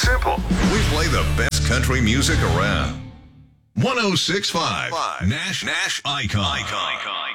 simple. We play the best country music around. 106.5 Nash Icon.